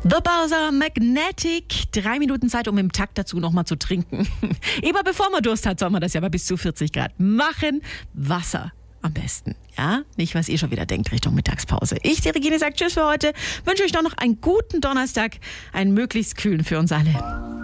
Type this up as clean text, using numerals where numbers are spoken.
The Bowser Magnetic. 3 Minuten Zeit, um im Takt dazu nochmal zu trinken. Immer bevor man Durst hat, soll man das ja bei bis zu 40 Grad machen. Wasser am besten. Ja, nicht, was ihr schon wieder denkt Richtung Mittagspause. Ich, die Regine, sagt Tschüss für heute. Wünsche euch noch einen guten Donnerstag. Einen möglichst kühlen für uns alle.